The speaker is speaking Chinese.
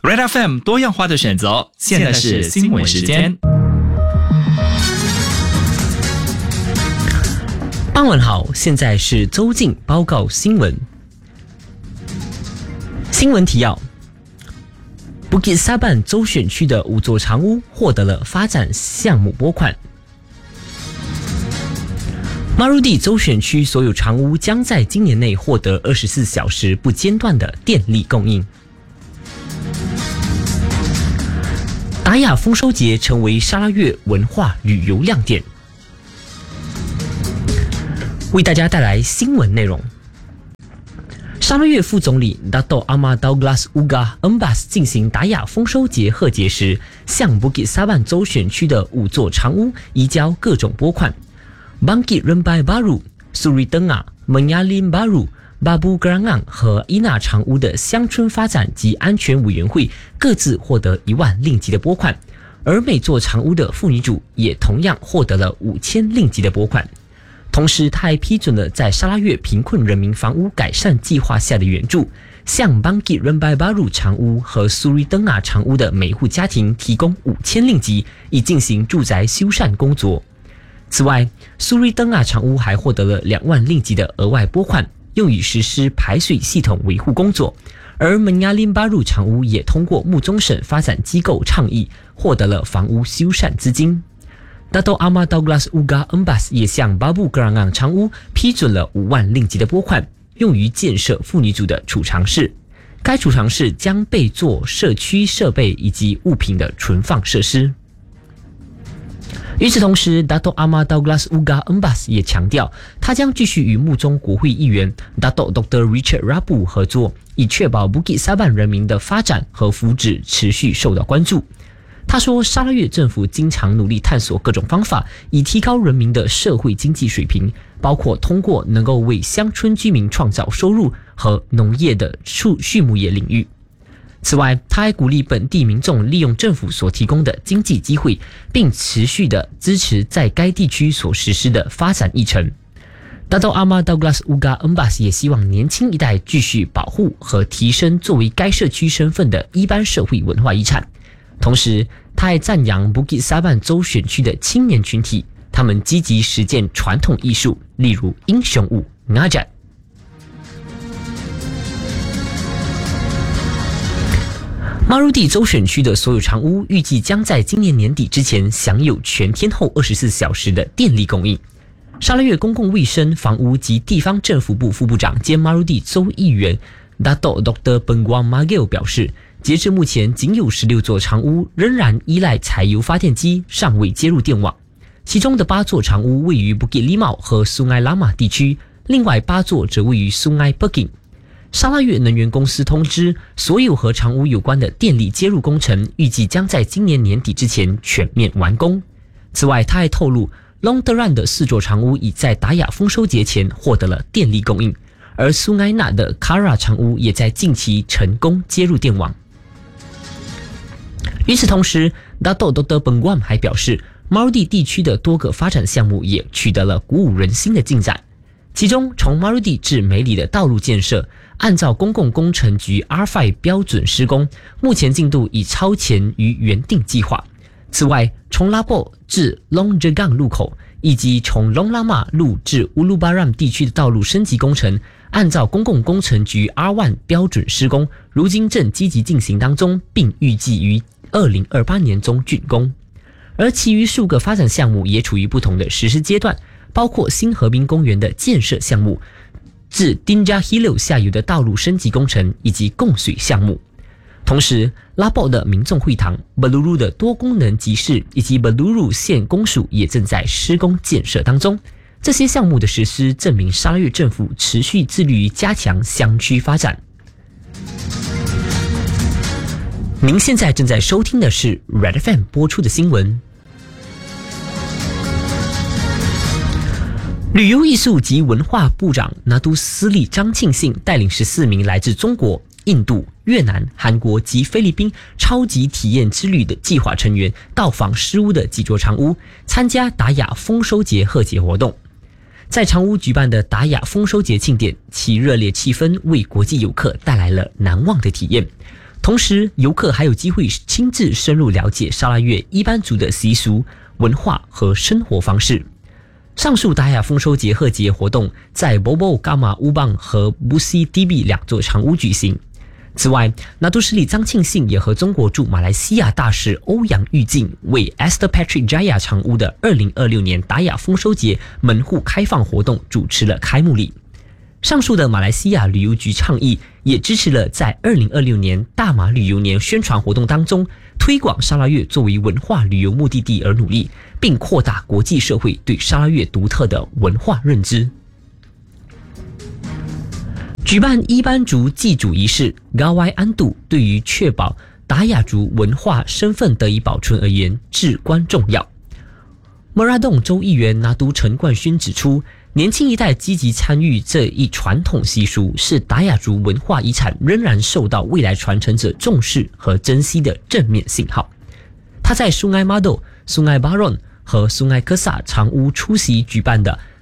Red FM 多样化的选择，现在是新闻时间。 傍晚好，现在是周静报告新闻。新闻提要：Bukit Saban 州选区的5座长屋获得了发展项目拨款。Marudi 州选区所有长屋将在今年内获得24小时不间断的电力供应。达雅丰收节成为沙拉越文化旅游亮点。为大家带来新闻内容。沙拉越副总理 Dato' Ahmad Douglas Uga Embas 进行达雅丰收节贺节时，向 Bukit Saban 州选区的5座长屋移交各种拨款。Bangkit Rembai Baru、Suri Tengah、Menyalim Baru、Babu Gerangang 和伊纳长屋的乡村发展及安全委员会各自获得1万令吉的拨款，而每座长屋的妇女主也同样获得了5000令吉的拨款。同时，他还批准了在沙拉越贫困人民房屋改善计划下的援助，向 Bangkit Rembai Baru 长屋和 Suri Tengah 长屋的每户家庭提供5000令吉，以进行住宅修缮工作。此外， Suri Tengah 长屋还获得了2万令吉的额外拨款，用以实施排水系统维护工作。而 Menyalim Baru 长屋也通过木中省发展机构倡议，获得了房屋修缮资金。Dato' Ahmad Douglas Uga Embas 也向 Babu Gerangang 长屋批准了5万令吉的拨款，用于建设妇女组的储藏室。该储藏室将备做社区设备以及物品的存放设施。与此同时 Dato' Ahmad Douglas Uga Embas 也强调，他将继续与木中国会议员 Dato' Dr. Richard Rabu 合作，以确保 Bukit Saban 人民的发展和福祉持续受到关注。他说，沙拉越政府经常努力探索各种方法，以提高人民的社会经济水平，包括通过能够为乡村居民创造收入和农业的畜牧业领域。此外，他还鼓励本地民众利用政府所提供的经济机会，并持续的支持在该地区所实施的发展议程。Dato' Ahmad Douglas Uga Embas 也希望年轻一代继续保护和提升作为该社区身份的一般社会文化遗产。同时，他还赞扬 Bukit Saban 州选区的青年群体，他们积极实践传统艺术，例如英雄舞 Ngajat。Marudi 州选区的所有长屋预计将在今年年底之前享有全天候24小时的电力供应。沙拉越公共卫生、房屋及地方政府部副部长兼 Marudi 州议员 Dato' Dr. Pengguam Magil 表示，截至目前仅有16座长屋仍然依赖柴油发电机，尚未接入电网。其中的8座长屋位于 Bukit Limau 和 Sungai Lama 地区，另外8座则位于 Sungai Peking。沙拉越能源公司通知，所有和长屋有关的电力接入工程预计将在今年年底之前全面完工。此外，他还透露 Long Teran 的4座长屋已在达雅丰收节前获得了电力供应，而 Sungai Nak 的 Kara 长屋也在近期成功接入电网。与此同时 Dato' Dr. Pengguam 还表示， Marudi 地区的多个发展项目也取得了鼓舞人心的进展。其中，从 Marudi 至梅里的道路建设，按照公共工程局 R5 标准施工，目前进度已超前于原定计划。此外，从拉布至 Long Jegang 路口，以及从 Long Lama 路至 Ulubaram 地区的道路升级工程，按照公共工程局 R1 标准施工，如今正积极进行当中，并预计于2028年中竣工。而其余数个发展项目也处于不同的实施阶段，包括新河滨公园的建设项目，至 Dinja Hill 下游的道路升级工程以及供水项目。同时，拉布的民众会堂、Beluru 的多功能集市以及 Beluru 县公署也正在施工建设当中。这些项目的实施证明沙拉越政府持续致力于加强乡区发展。您现在正在收听的是 Red FM 播出的新闻。旅游艺术及文化部长拿督斯利张庆信带领14名来自中国、印度、越南、韩国及菲律宾超级体验之旅的计划成员到访诗屋的几座长屋，参加达雅丰收节贺节活动。在长屋举办的达雅丰收节庆典，其热烈气氛为国际游客带来了难忘的体验。 同时游客还有机会亲自深入了解沙拉越伊班族的习俗、文化和生活方式。上述达雅丰收节贺节活动在 Bobo Gama Ubang 和 Busi DB 两座长屋举行。此外，拿督斯里张庆信也和中国驻马来西亚大使欧阳玉靖为 Esther Patrick Jaya 长屋的2026年达雅丰收节门户开放活动主持了开幕礼。上述的马来西亚旅游局倡议也支持了在2026年大马旅游年宣传活动当中推广沙拉越作为文化旅游目的地而努力，并扩大国际社会对沙拉越独特的文化认知。举办伊班族祭祖仪式 Gawai Andu 对于确保达雅族文化身份得以保存而言至关重要。Meradong 州议员拿督陈冠勋指出，年轻一代积极参与这一传统习俗，是达雅族文化遗产仍然受到未来传承者重视和珍惜的正面信号。他在Sungai Mado、Sungai Baron 和Sungai Kesa 长屋出席举办的